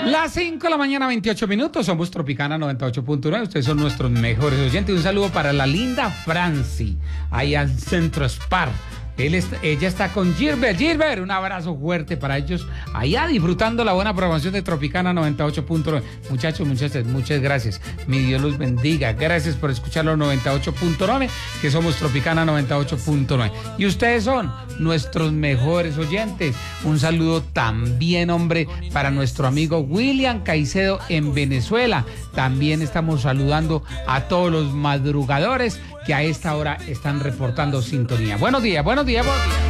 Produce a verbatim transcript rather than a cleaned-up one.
Las cinco de la mañana, veintiocho minutos, somos Tropicana noventa y ocho punto nueve, ustedes son nuestros mejores oyentes. Un saludo para la linda Franci, allá en Centro Spar. Él está, ella está con Gilbert. Gilbert, un abrazo fuerte para ellos, allá disfrutando la buena programación de Tropicana noventa y ocho punto nueve. Muchachos, muchachas, muchas gracias. Mi Dios los bendiga. Gracias por escuchar los noventa y ocho punto nueve, que somos Tropicana noventa y ocho punto nueve. Y ustedes son nuestros mejores oyentes. Un saludo también, hombre, para nuestro amigo William Caicedo en Venezuela. También estamos saludando a todos los madrugadores que a esta hora están reportando sintonía. Buenos días, buenos días, buenos días.